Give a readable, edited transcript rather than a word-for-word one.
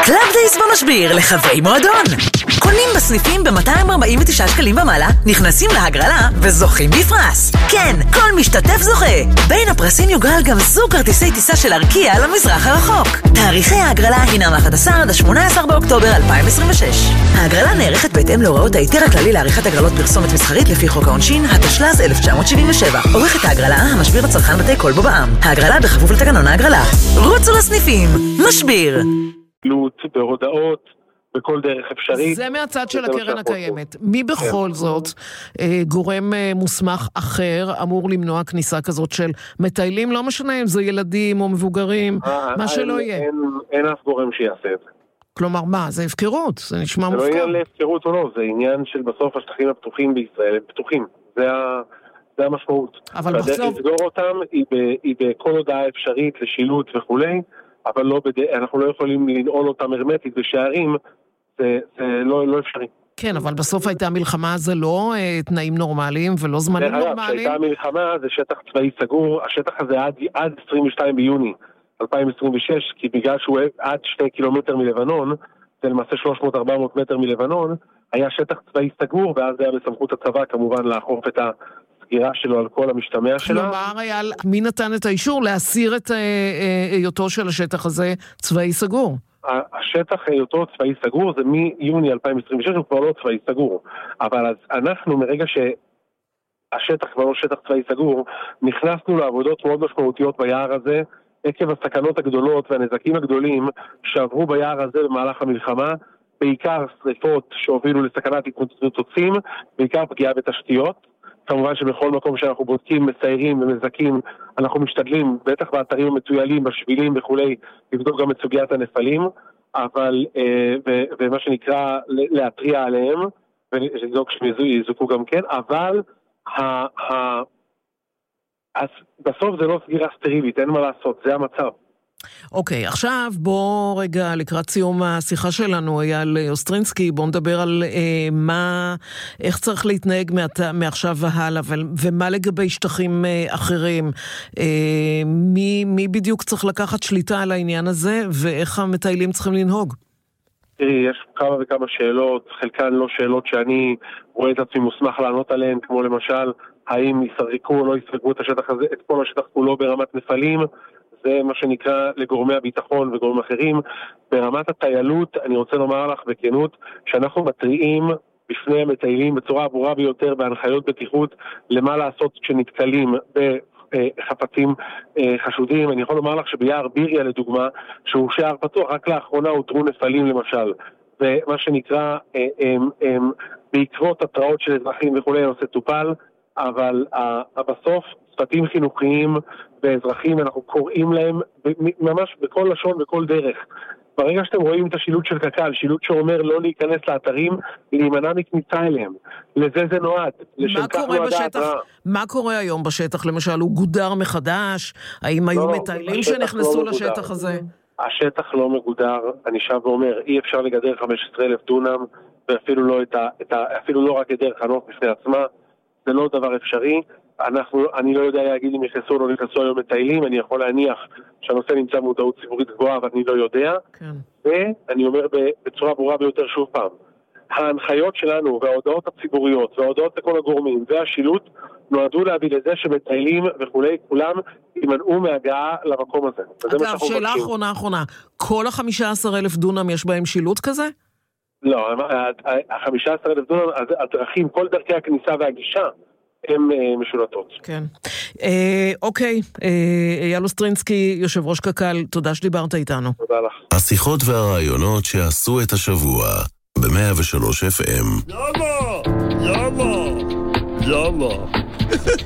קלאב דייס במשביר לחברי מועדון. קונים בסניפים ב-249 שקלים ומעלה, נכנסים להגרלה וזוכים בפרס. כן, כל משתתף זוכה. בין הפרסים יוגרל גם זוג כרטיסי טיסה של ארקיע למזרח הרחוק. תאריכי ההגרלה הינם 11 עד 18 באוקטובר 2026. ההגרלה נערכת בהתאם להוראות ההיתר הכללי לעריכת הגרלות פרסומת מסחרית לפי חוק העונשין, התשל"ז 1977. עורכת ההגרלה, המשביר הצרכן בתי קולבו בע"מ. ההגרלה בכפוף לתקנון ההגרלה. רוצו לסניפים. משביר. בהודעות, בכל דרך אפשרית. זה מהצד של הקרן הקיימת. מי בכל זאת גורם מוסמך אחר אמור למנוע כניסה כזאת של מטיילים, לא משנה אם זה ילדים או מבוגרים, מה שלא יהיה. אין אף גורם שיעשה את זה. כלומר מה? זה הפקרות? זה נשמע מופקר. זה לא עניין להפקרות או לא, זה עניין של בסוף השטחים הפתוחים בישראל, הם פתוחים. זה המשמעות. אבל בסוף... הדרך לסגור אותם היא בכל הודעה אפשרית לשילוט וכולי, אבל אנחנו לא יכולים לנעול אותם הרמטית בשערים, זה לא אפשרי. כן, אבל בסוף הייתה מלחמה, זה לא תנאים נורמליים ולא זמנים נורמליים. כשהייתה מלחמה זה שטח צבאי סגור, השטח הזה עד 22 ביוני 2026, כי בגלל שהוא עד 2 קילומטר מלבנון, זה למעשה 300-400 מטר מלבנון, היה שטח צבאי סגור, ואז זה היה בסמכות הצבא כמובן לאכוף את הסגירה שלו על כל המשתמע שלה. כלומר, מי נתן את האישור להסיר את היותו של השטח הזה צבאי סגור? השטח היותו צבאי סגור זה מיוני 2026, הוא כבר לא צבאי סגור. אבל אז אנחנו מרגע שהשטח כבר לא שטח צבאי סגור, נכנסנו לעבודות מאוד משמעותיות ביער הזה, עקב הסכנות הגדולות והנזקים הגדולים שעברו ביער הזה במהלך המלחמה, בעיקר שריפות שהובילו לסכנת התפוצצות עצים, בעיקר פגיעה בתשתיות. כמובן שבכל מקום שאנחנו בודקים, מסיירים ומזקים, אנחנו משתדלים, בטח באתרים המצוילים, בשבילים וכולי, לבדוק גם את סוגיית הנפלים, אבל, ומה שנקרא, להטריע עליהם, ולבדוק שהם יזוקו גם כן, אבל, אז בסוף זה לא סגירה סטרילית, אין מה לעשות, זה המצב. אוקיי, עכשיו בוא רגע לקראת סיום השיחה שלנו, אייל אוסטרינסקי, בוא נדבר על איך צריך להתנהג מעכשיו והלאה, ומה לגבי שטחים אחרים, מי בדיוק צריך לקחת שליטה על העניין הזה, ואיך המטיילים צריכים לנהוג? תראי, יש כמה וכמה שאלות, חלקן לא שאלות שאני רואה את עצמי מוסמך לענות עליהן, כמו למשל, האם יסרקו או לא יסרקו את השטח הזה, את כל השטח כולו ברמת נפלים, זה מה שנקרא לגורמי הביטחון וגורמים אחרים. ברמת הטיילות, אני רוצה לומר לך בכנות, שאנחנו מטריעים בפני המטיילים בצורה ברורה ביותר בהנחיות בטיחות למה לעשות כשנתקלים בחפצים חשודים. אני יכול לומר לך שביער ביריה לדוגמה, שהוא שער פתוח, רק לאחרונה הותרו נפלים למשל, ומה שנקרא בעקבות התראות של אזרחים וכולי הנושא טופל, אבל בסוף צוותים חינוכיים ואזרחים, אנחנו קוראים להם ממש בכל לשון, בכל דרך. ברגע שאתם רואים את השילוט של קק"ל, שילוט שאומר לא להיכנס לאתרים, להימנע מכניסה אליהם. לזה זה נועד. מה קורה היום בשטח? למשל, הוא גודר מחדש? האם היו מטיילים שנכנסו לשטח הזה? השטח לא מגודר, אני שב ואומר, אי אפשר לגדר 15,000 דונם, ואפילו לא רק גדר חנוך בפני עצמה. זה לא דבר אפשרי. אני לא יודע להגיד אם נכנסו או לא נכנסו היום מטיילים, אני יכול להניח שהנושא נמצא במודעות ציבורית גבוהה, אבל אני לא יודע. כן. ואני אומר בצורה ברורה ביותר שוב פעם, ההנחיות שלנו וההודעות הציבוריות וההודעות לכל הגורמים והשילוט נועדו להביא לזה שמטיילים וכולי, כולם יימנעו מהגעה למקום הזה. אגב, שאלה אחרונה, כל 15,000 דונם יש בהם שילוט כזה? לא, 15,000 דונם, הדרכים, כל דרכי הכניסה והגישה, הן משולטות. כן. אוקיי, אייל אוסטרינסקי, יושב ראש קק"ל, תודה שדיברת איתנו. תודה לך. השיחות והרעיונות שעשו את השבוע ב-103 FM. יאללה!